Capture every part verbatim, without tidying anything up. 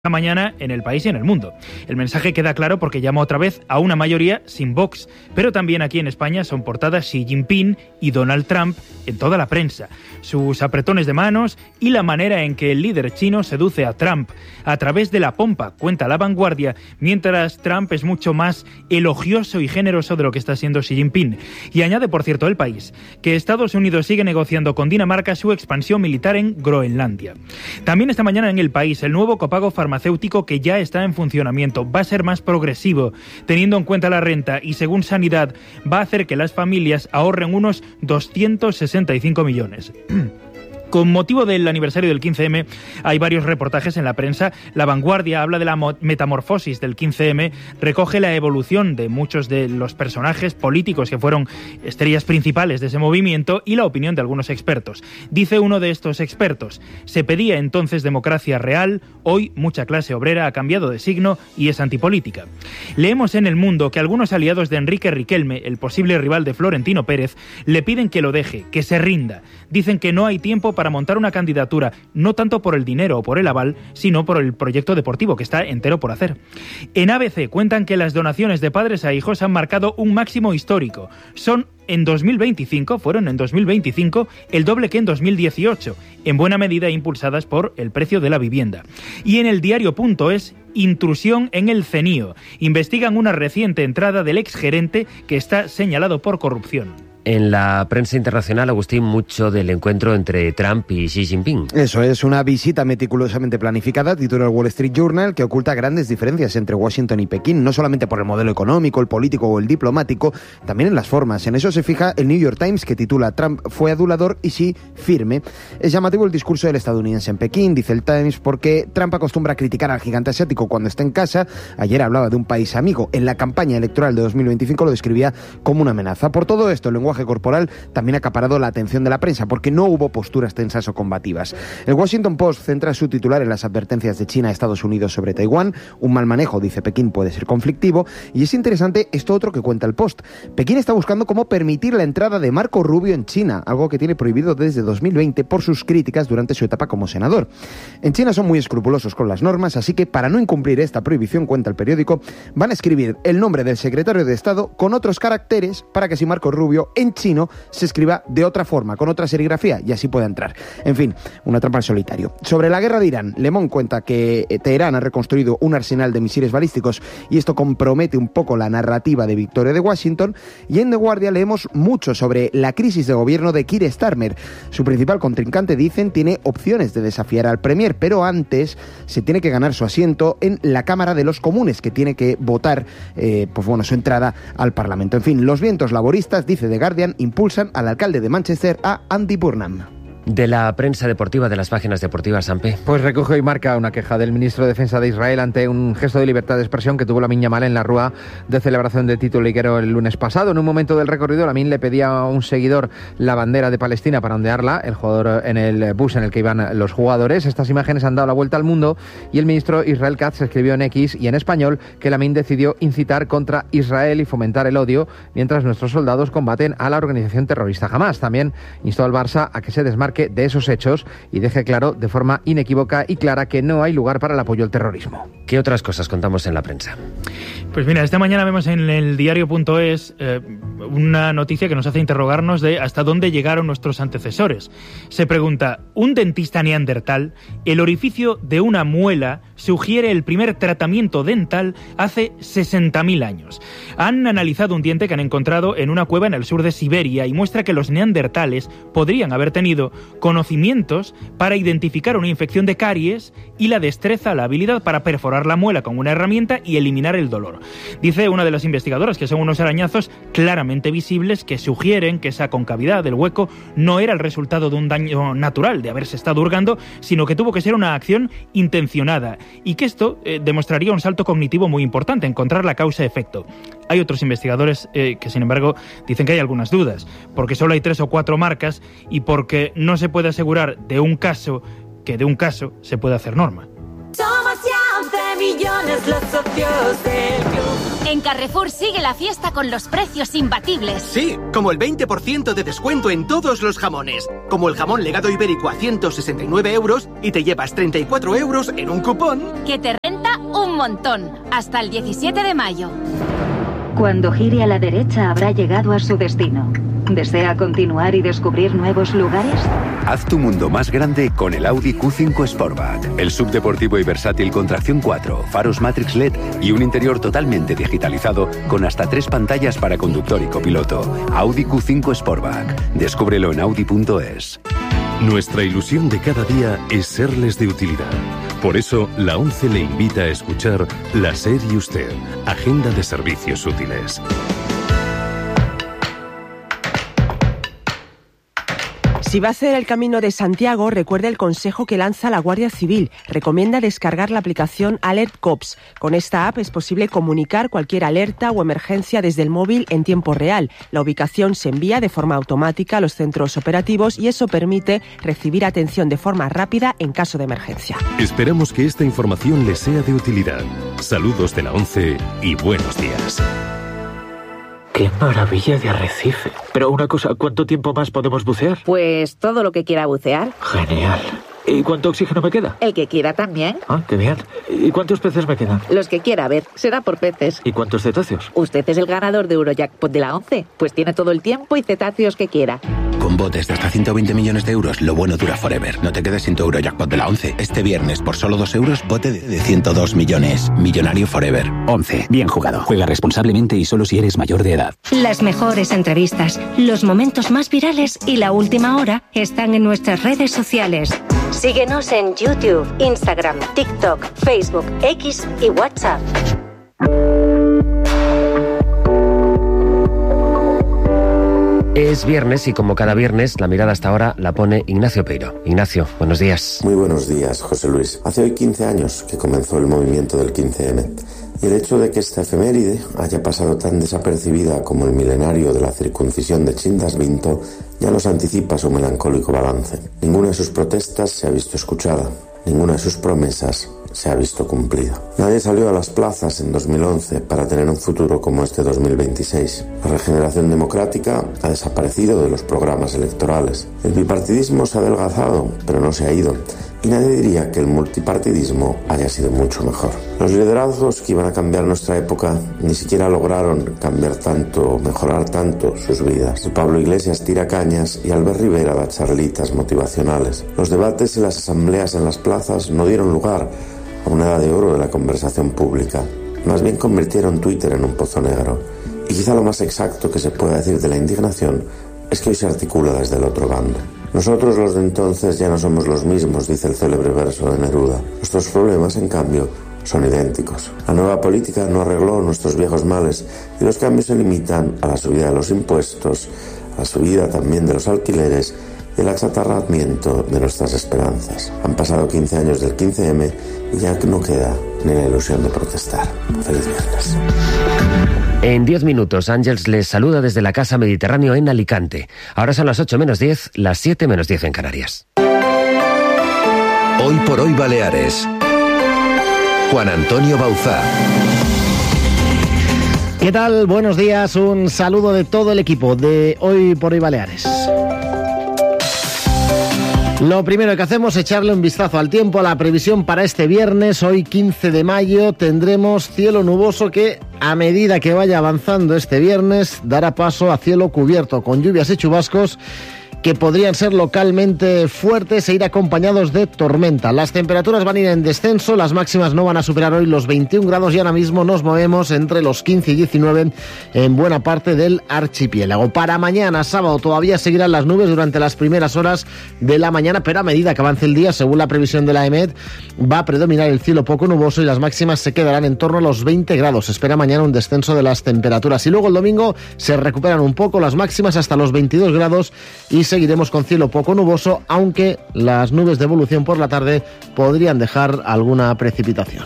mañana en El País y en El Mundo. El mensaje queda claro porque llama otra vez a una mayoría sin Vox, pero también aquí en España son portadas Xi Jinping y Donald Trump en toda la prensa, sus apretones de manos y la manera en que el líder chino seduce a Trump a través de la pompa, cuenta La Vanguardia, mientras Trump es mucho más elogioso y generoso de lo que está siendo Xi Jinping. Y añade, por cierto, El País, que Estados Unidos sigue negociando con Dinamarca su expansión militar en Groenlandia. También esta mañana en El País, el nuevo copago farmacéutico farmacéutico que ya está en funcionamiento. Va a ser más progresivo, teniendo en cuenta la renta y, según Sanidad, va a hacer que las familias ahorren unos doscientos sesenta y cinco millones. Con motivo del aniversario del quince eme, hay varios reportajes en la prensa. La Vanguardia habla de la metamorfosis del quince eme, recoge la evolución de muchos de los personajes políticos que fueron estrellas principales de ese movimiento y la opinión de algunos expertos. Dice uno de estos expertos: se pedía entonces democracia real, hoy mucha clase obrera ha cambiado de signo y es antipolítica. Leemos en El Mundo que algunos aliados de Enrique Riquelme, el posible rival de Florentino Pérez, le piden que lo deje, que se rinda. Dicen que no hay tiempo para para montar una candidatura, no tanto por el dinero o por el aval, sino por el proyecto deportivo, que está entero por hacer. En A B C cuentan que las donaciones de padres a hijos han marcado un máximo histórico. Son en dos mil veinticinco, fueron en dos mil veinticinco, el doble que en dos mil dieciocho, en buena medida impulsadas por el precio de la vivienda. Y en el diario punto es, intrusión en el CENIO. Investigan una reciente entrada del exgerente que está señalado por corrupción. En la prensa internacional, Agustín, mucho del encuentro entre Trump y Xi Jinping. Eso es, una visita meticulosamente planificada, titula el Wall Street Journal, que oculta grandes diferencias entre Washington y Pekín, no solamente por el modelo económico, el político o el diplomático, también en las formas. En eso se fija el New York Times, que titula Trump fue adulador y Xi firme. Es llamativo el discurso del estadounidense en Pekín, dice el Times, porque Trump acostumbra a criticar al gigante asiático cuando está en casa. Ayer hablaba de un país amigo. En la campaña electoral de dos mil veinticinco lo describía como una amenaza. Por todo esto, el lenguaje corporal también ha acaparado la atención de la prensa, porque no hubo posturas tensas o combativas. El Washington Post centra su titular en las advertencias de China a Estados Unidos sobre Taiwán. Un mal manejo, dice Pekín, puede ser conflictivo. Y es interesante esto otro que cuenta el Post. Pekín está buscando cómo permitir la entrada de Marco Rubio en China, algo que tiene prohibido desde dos mil veinte por sus críticas durante su etapa como senador. En China son muy escrupulosos con las normas, así que para no incumplir esta prohibición, cuenta el periódico, van a escribir el nombre del secretario de Estado con otros caracteres para que si Marco Rubio en chino se escriba de otra forma, con otra serigrafía, y así pueda entrar. En fin, una trampa en solitario. Sobre la guerra de Irán, Le Monde cuenta que Teherán ha reconstruido un arsenal de misiles balísticos y esto compromete un poco la narrativa de victoria de Washington. Y en The Guardian leemos mucho sobre la crisis de gobierno de Keir Starmer. Su principal contrincante, dicen, tiene opciones de desafiar al Premier, pero antes se tiene que ganar su asiento en la Cámara de los Comunes, que tiene que votar eh, pues bueno, su entrada al Parlamento. En fin, los vientos laboristas, dice The Guardian, impulsan al alcalde de Manchester, a Andy Burnham. De la prensa deportiva, de las páginas deportivas, Sampe. Pues recoge y marca una queja del ministro de Defensa de Israel ante un gesto de libertad de expresión que tuvo Lamine Yamal en la rúa de celebración del título liguero el lunes pasado. En un momento del recorrido, Lamine le pedía a un seguidor la bandera de Palestina para ondearla, el jugador en el bus en el que iban los jugadores. Estas imágenes han dado la vuelta al mundo y el ministro Israel Katz escribió en X y en español que Lamine decidió incitar contra Israel y fomentar el odio mientras nuestros soldados combaten a la organización terrorista Hamás. También instó al Barça a que se desmarque de esos hechos y deje claro de forma inequívoca y clara que no hay lugar para el apoyo al terrorismo. ¿Qué otras cosas contamos en la prensa? Pues mira, esta mañana vemos en el diario punto es eh, una noticia que nos hace interrogarnos de hasta dónde llegaron nuestros antecesores. Se pregunta, ¿un dentista neandertal? El orificio de una muela sugiere el primer tratamiento dental hace sesenta mil años. Han analizado un diente que han encontrado en una cueva en el sur de Siberia y muestra que los neandertales podrían haber tenido conocimientos para identificar una infección de caries y la destreza, la habilidad para perforar la muela con una herramienta y eliminar el dolor. Dice una de las investigadoras que son unos arañazos claramente visibles que sugieren que esa concavidad del hueco no era el resultado de un daño natural, de haberse estado hurgando, sino que tuvo que ser una acción intencionada y que esto eh, demostraría un salto cognitivo muy importante, encontrar la causa-efecto. Hay otros investigadores eh, que, sin embargo, dicen que hay algunas dudas, porque solo hay tres o cuatro marcas y porque no se puede asegurar de un caso que de un caso se puede hacer norma. Somos ya once millones los socios del club. En Carrefour sigue la fiesta con los precios imbatibles. Sí, como el veinte por ciento de descuento en todos los jamones. Como el jamón legado ibérico a ciento sesenta y nueve euros y te llevas treinta y cuatro euros en un cupón. Que te renta un montón. Hasta el diecisiete de mayo. Cuando gire a la derecha habrá llegado a su destino. ¿Desea continuar y descubrir nuevos lugares? Haz tu mundo más grande con el Audi Q cinco Sportback. El subdeportivo y versátil con tracción cuatro, faros Matrix L E D y un interior totalmente digitalizado con hasta tres pantallas para conductor y copiloto. Audi Q cinco Sportback. Descúbrelo en audi punto es. Nuestra ilusión de cada día es serles de utilidad. Por eso, la ONCE le invita a escuchar La SER y Usted, Agenda de Servicios Útiles. Si va a hacer el Camino de Santiago, recuerde el consejo que lanza la Guardia Civil. Recomienda descargar la aplicación Alert Cops. Con esta app es posible comunicar cualquier alerta o emergencia desde el móvil en tiempo real. La ubicación se envía de forma automática a los centros operativos y eso permite recibir atención de forma rápida en caso de emergencia. Esperamos que esta información les sea de utilidad. Saludos de la ONCE y buenos días. ¡Qué maravilla de arrecife! Pero una cosa, ¿cuánto tiempo más podemos bucear? Pues todo lo que quiera bucear. Genial. ¿Y cuánto oxígeno me queda? El que quiera también. Ah, qué bien. ¿Y cuántos peces me quedan? Los que quiera, a ver, será por peces. ¿Y cuántos cetáceos? Usted es el ganador de Eurojackpot de la ONCE, pues tiene todo el tiempo y cetáceos que quiera. Con botes de hasta ciento veinte millones de euros, lo bueno dura forever. No te quedes sin tu Eurojackpot de la ONCE. Este viernes, por solo dos euros, bote de ciento dos millones. Millonario forever. ONCE. Bien jugado. Juega responsablemente y solo si eres mayor de edad. Las mejores entrevistas, los momentos más virales y la última hora están en nuestras redes sociales. Síguenos en YouTube, Instagram, TikTok, Facebook, X y WhatsApp. Es viernes y como cada viernes la mirada hasta ahora la pone Ignacio Peiro. Ignacio, buenos días. Muy buenos días, José Luis. Hace hoy quince años que comenzó el movimiento del quince eme. Y el hecho de que esta efeméride haya pasado tan desapercibida como el milenario de la circuncisión de Chindas Vinto ya nos anticipa su melancólico balance. Ninguna de sus protestas se ha visto escuchada, ninguna de sus promesas se ha visto cumplida. Nadie salió a las plazas en dos mil once para tener un futuro como este dos mil veintiséis. La regeneración democrática ha desaparecido de los programas electorales. El bipartidismo se ha adelgazado, pero no se ha ido. Y nadie diría que el multipartidismo haya sido mucho mejor. Los liderazgos que iban a cambiar nuestra época ni siquiera lograron cambiar tanto, mejorar tanto sus vidas. Pablo Iglesias tira cañas y Albert Rivera da charlitas motivacionales. Los debates y las asambleas en las plazas no dieron lugar a una edad de oro de la conversación pública. Más bien convirtieron Twitter en un pozo negro. Y quizá lo más exacto que se pueda decir de la indignación es que hoy se articula desde el otro bando. Nosotros los de entonces ya no somos los mismos, dice el célebre verso de Neruda. Nuestros problemas, en cambio, son idénticos. La nueva política no arregló nuestros viejos males y los cambios se limitan a la subida de los impuestos, a la subida también de los alquileres y el achatarramiento de nuestras esperanzas. Han pasado quince años del quince eme y ya no queda ni la ilusión de protestar. Feliz viernes. En diez minutos, Ángels les saluda desde la Casa Mediterráneo en Alicante. Ahora son las ocho menos diez, las siete menos diez en Canarias. Hoy por hoy Baleares. Juan Antonio Bauzá. ¿Qué tal? Buenos días, un saludo de todo el equipo de Hoy por hoy Baleares. Lo primero que hacemos es echarle un vistazo al tiempo, a la previsión para este viernes. Hoy quince de mayo tendremos cielo nuboso que a medida que vaya avanzando este viernes dará paso a cielo cubierto con lluvias y chubascos que podrían ser localmente fuertes e ir acompañados de tormenta. Las temperaturas van a ir en descenso, las máximas no van a superar hoy los veintiún grados y ahora mismo nos movemos entre los quince y diecinueve en buena parte del archipiélago. Para mañana, sábado, todavía seguirán las nubes durante las primeras horas de la mañana, pero a medida que avance el día, según la previsión de la EMET, va a predominar el cielo poco nuboso y las máximas se quedarán en torno a los veinte grados. Se espera mañana un descenso de las temperaturas y luego el domingo se recuperan un poco las máximas hasta los veintidós grados y seguiremos con cielo poco nuboso, aunque las nubes de evolución por la tarde podrían dejar alguna precipitación.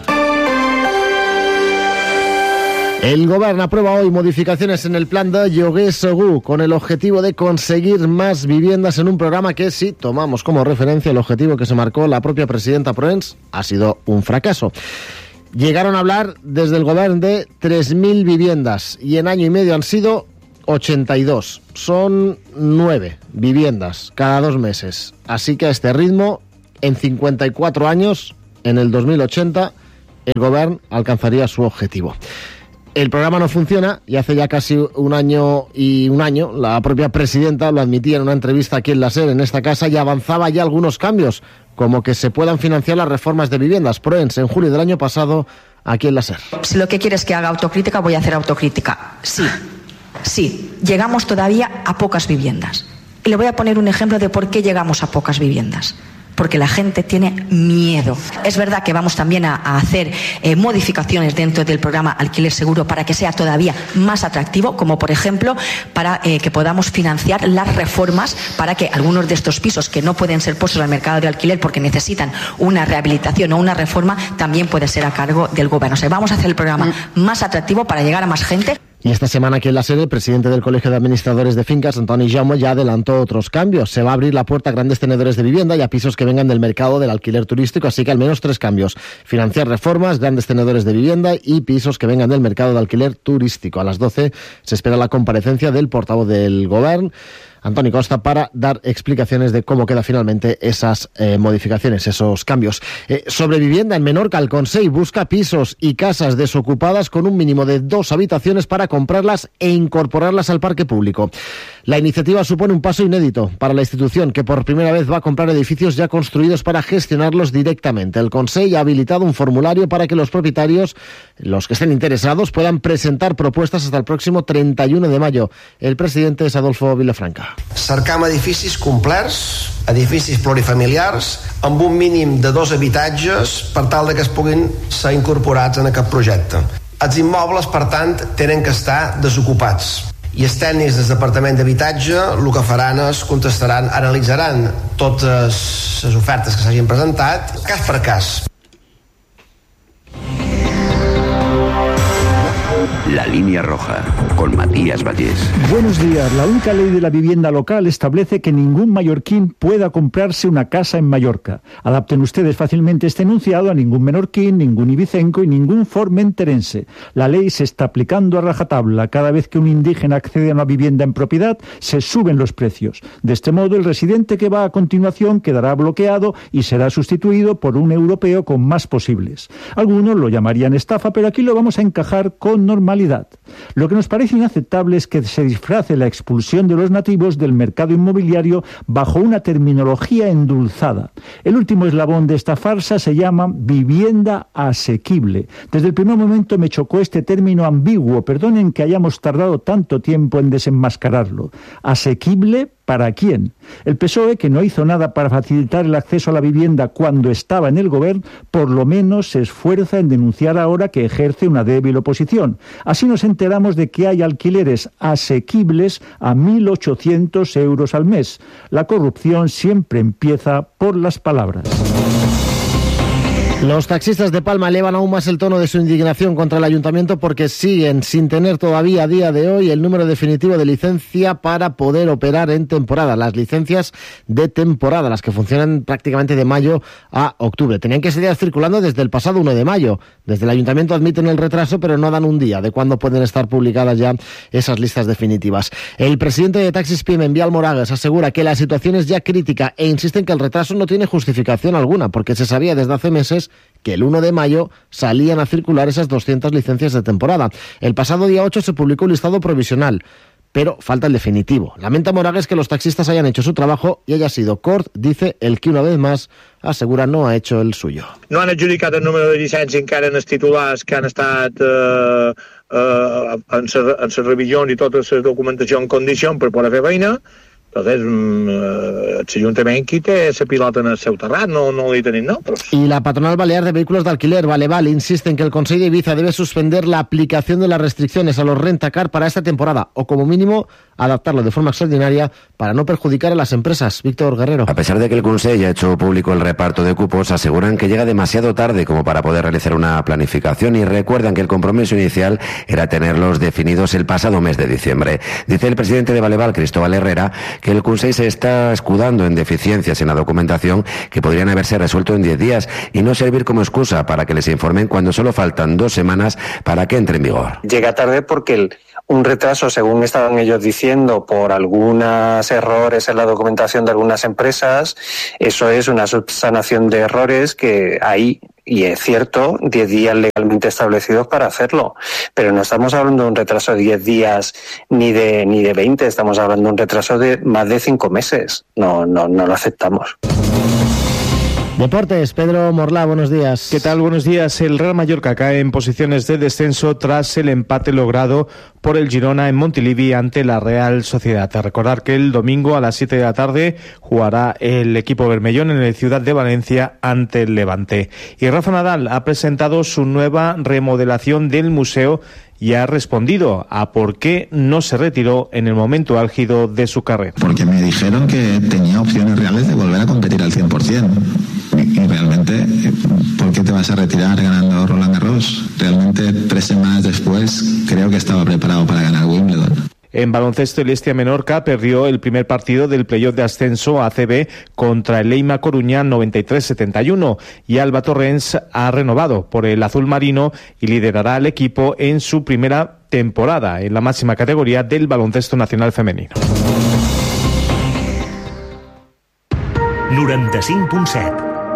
El Govern aprueba hoy modificaciones en el plan de Lloguer Segur con el objetivo de conseguir más viviendas en un programa que, si tomamos como referencia el objetivo que se marcó la propia presidenta Proens, ha sido un fracaso. Llegaron a hablar desde el gobierno de tres mil viviendas y en año y medio han sido ochenta y dos. Son nueve viviendas cada dos meses. Así que a este ritmo, en cincuenta y cuatro años, en el dos mil ochenta, el gobierno alcanzaría su objetivo. El programa no funciona y hace ya casi un año y un año la propia presidenta lo admitía en una entrevista aquí en la SER, en esta casa, y avanzaba ya algunos cambios, como que se puedan financiar las reformas de viviendas. Proens, en julio del año pasado, aquí en la SER. Si lo que quieres es que haga autocrítica, voy a hacer autocrítica. Sí, sí, llegamos todavía a pocas viviendas. Y le voy a poner un ejemplo de por qué llegamos a pocas viviendas. Porque la gente tiene miedo. Es verdad que vamos también a, a hacer eh, modificaciones dentro del programa Alquiler Seguro para que sea todavía más atractivo, como por ejemplo para eh, que podamos financiar las reformas para que algunos de estos pisos que no pueden ser puestos al mercado de alquiler porque necesitan una rehabilitación o una reforma también puede ser a cargo del gobierno. O sea, vamos a hacer el programa más atractivo para llegar a más gente. Y esta semana aquí en la sede, el presidente del Colegio de Administradores de Fincas, Antoni Jaume, ya adelantó otros cambios. Se va a abrir la puerta a grandes tenedores de vivienda y a pisos que vengan del mercado del alquiler turístico, así que al menos tres cambios. Financiar reformas, grandes tenedores de vivienda y pisos que vengan del mercado de alquiler turístico. A las doce se espera la comparecencia del portavoz del Govern, Antoni Costa, para dar explicaciones de cómo quedan finalmente esas eh, modificaciones, esos cambios. Eh, sobre vivienda, en Menorca, el Consell busca pisos y casas desocupadas con un mínimo de dos habitaciones para comprarlas e incorporarlas al parque público. La iniciativa supone un paso inédito para la institución, que por primera vez va a comprar edificios ya construidos para gestionarlos directamente. El Consell ha habilitado un formulario para que los propietarios, los que estén interesados, puedan presentar propuestas hasta el próximo treinta y uno de mayo. El presidente es Adolfo Vilafranca. Cercam edificis complerts, edificis plurifamiliars, amb un mínim de dos habitatges per tal de que es puguin ser incorporats en aquest projecte. Els immobles, per tant, tenen que estar desocupats. I els tècnics del Departament d'Habitatge el que faran és contestaran, analitzaran totes les ofertes que s'hagin presentat, cas per cas. La línea roja, con Matías Vallés. Buenos días. La única ley de la vivienda local establece que ningún mallorquín pueda comprarse una casa en Mallorca. Adapten ustedes fácilmente este enunciado a ningún menorquín, ningún ibicenco y ningún formenterense. La ley se está aplicando a rajatabla. Cada vez que un indígena accede a una vivienda en propiedad, se suben los precios. De este modo, el residente que va a continuación quedará bloqueado y será sustituido por un europeo con más posibles. Algunos lo llamarían estafa, pero aquí lo vamos a encajar con normalidad. Lo que nos parece inaceptable es que se disfrace la expulsión de los nativos del mercado inmobiliario bajo una terminología endulzada. El último eslabón de esta farsa se llama vivienda asequible. Desde el primer momento me chocó este término ambiguo, perdonen que hayamos tardado tanto tiempo en desenmascararlo. ¿Asequible para quién? El P S O E, que no hizo nada para facilitar el acceso a la vivienda cuando estaba en el gobierno, por lo menos se esfuerza en denunciar ahora que ejerce una débil oposición. Así nos enteramos de que hay alquileres asequibles a mil ochocientos euros al mes. La corrupción siempre empieza por las palabras. Los taxistas de Palma elevan aún más el tono de su indignación contra el ayuntamiento porque siguen sin tener todavía a día de hoy el número definitivo de licencia para poder operar en temporada. Las licencias de temporada, las que funcionan prácticamente de mayo a octubre. Tenían que seguir circulando desde el pasado uno de mayo. Desde el ayuntamiento admiten el retraso, pero no dan un día de cuándo pueden estar publicadas ya esas listas definitivas. El presidente de Taxis PYME, Envial Moragas, asegura que la situación es ya crítica e insiste en que el retraso no tiene justificación alguna, porque se sabía desde hace meses que el uno de mayo salían a circular esas doscientas licencias de temporada. El pasado día ocho se publicó un listado provisional, pero falta el definitivo. Lamenta Moragues que los taxistas hayan hecho su trabajo y haya sido Cort, dice el que una vez más asegura no ha hecho el suyo. No han adjudicat el número de llicència encara en els titulars que han estat eh, eh, en la revisió i tota la documentació en condició per poder fer feina. Entonces, l'Ajuntament qui té la pilota en el seu terrat, no, no li tenim nosaltres. Y la patronal balear de vehículos de alquiler, Valeval, insiste en que el Consejo de Ibiza debe suspender la aplicación de las restricciones a los rentacar para esta temporada, o como mínimo adaptarlo de forma extraordinaria para no perjudicar a las empresas. Víctor Guerrero. A pesar de que el Consell ya ha hecho público el reparto de cupos, aseguran que llega demasiado tarde como para poder realizar una planificación y recuerdan que el compromiso inicial era tenerlos definidos el pasado mes de diciembre. Dice el presidente de Valeval, Cristóbal Herrera, que el Consell se está escudando en deficiencias en la documentación que podrían haberse resuelto en diez días y no servir como excusa para que les informen cuando solo faltan dos semanas para que entre en vigor. Llega tarde porque el, un retraso, según estaban ellos diciendo, por algunos errores en la documentación de algunas empresas, eso es una subsanación de errores que hay, y es cierto, diez días legalmente establecidos para hacerlo. Pero no estamos hablando de un retraso de diez días ni de ni de veinte, estamos hablando de un retraso de más de cinco meses. No, no, no lo aceptamos. Deportes, Pedro Morlá, buenos días. ¿Qué tal? Buenos días. El Real Mallorca cae en posiciones de descenso tras el empate logrado por el Girona en Montilivi ante la Real Sociedad. A recordar que el domingo a las siete de la tarde jugará el equipo bermellón en la ciudad de Valencia ante el Levante. Y Rafa Nadal ha presentado su nueva remodelación del museo y ha respondido a por qué no se retiró en el momento álgido de su carrera. Porque me dijeron que tenía opciones reales de volver a competir al cien por ciento. Y realmente, ¿por qué te vas a retirar ganando Roland Garros? Realmente, tres semanas después, creo que estaba preparado para ganar Wimbledon. En baloncesto, el Estia Menorca perdió el primer partido del playoff de ascenso a A C B contra el Leima Coruña noventa y tres setenta y uno y Alba Torrens ha renovado por el azul marino y liderará al equipo en su primera temporada en la máxima categoría del baloncesto nacional femenino. noranta-cinc punt set.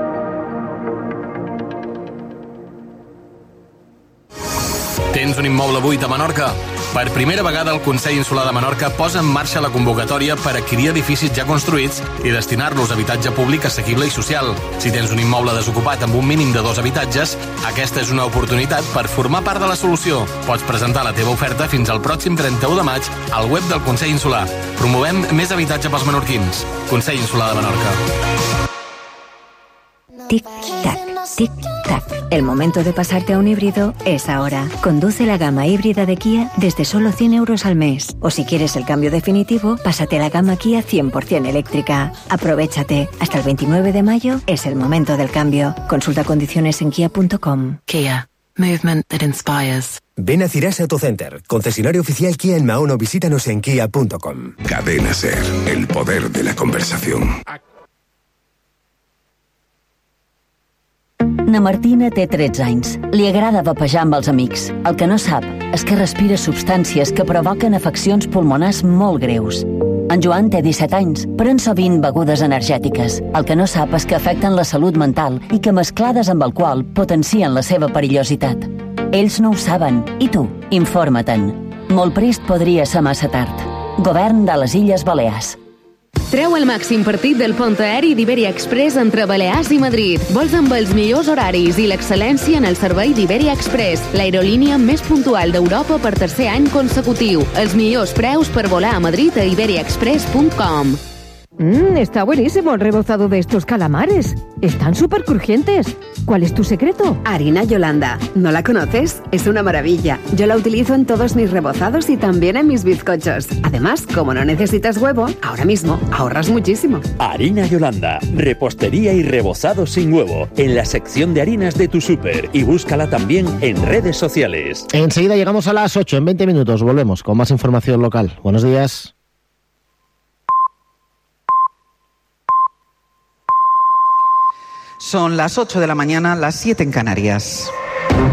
Tens un immoble buit a Menorca? Per primera vegada el Consell Insular de Menorca posa en marxa la convocatòria per adquirir edificis ja construïts i destinar-los a habitatge públic assequible i social. Si tens un immoble desocupat amb un mínim de dos habitatges, aquesta és una oportunitat per formar part de la solució. Pots presentar la teva oferta fins al pròxim trenta-u de maig al web del Consell Insular. Promovem més habitatge pels menorquins. Consell Insular de Menorca. Tic-tac, tic-tac. El momento de pasarte a un híbrido es ahora. Conduce la gama híbrida de Kia desde solo cien euros al mes. O si quieres el cambio definitivo, pásate a la gama Kia cien por ciento eléctrica. Aprovéchate. Hasta el veintinueve de mayo es el momento del cambio. Consulta condiciones en kia punto com. Kia. Movement that inspires. Ven a Cirasa Autocenter, concesionario oficial Kia en Mahón o visítanos en kia punto com. Cadena Ser, el poder de la conversación. Na Martina té tretze anys. Li agrada vapejar amb els amics. El que no sap és que respira substàncies que provoquen afeccions pulmonars molt greus. En Joan té disset anys, pren sovint begudes energètiques. El que no sap és que afecten la salut mental i que mesclades amb alcohol potencien la seva perillositat. Ells no ho saben. I tu? Informa-te'n. Molt prest podria ser massa tard. Govern de les Illes Balears. Treu el màxim partit del pont aeri d'Iberia Express entre Balears i Madrid. Vols amb els millors horaris i l'excel·lència en el servei d'Iberia Express, l'aerolínia més puntual d'Europa per tercer any consecutiu. Els millors preus per volar a Madrid a iberia express punt com. Mmm, está buenísimo el rebozado de estos calamares. Están súper crujientes. ¿Cuál es tu secreto? Harina Yolanda. ¿No la conoces? Es una maravilla. Yo la utilizo en todos mis rebozados y también en mis bizcochos. Además, como no necesitas huevo, ahora mismo ahorras muchísimo. Harina Yolanda. Repostería y rebozado sin huevo. En la sección de harinas de tu súper. Y búscala también en redes sociales. Enseguida llegamos a las ocho. En veinte minutos volvemos con más información local. Buenos días. Son las ocho de la mañana, las siete en Canarias.